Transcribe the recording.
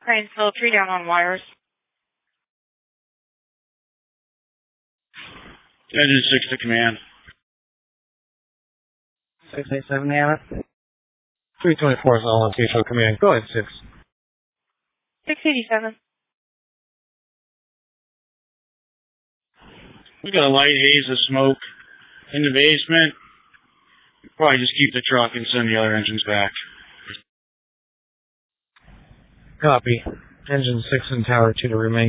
Cranesville, 3 down on wires. Engine 6 to command. 687 Nana. 324 is all on TFO command. Go ahead, 6. 687. We got a light haze of smoke in the basement. Probably just keep the truck and send the other engines back. Copy. Engine 6 and Tower 2 to remain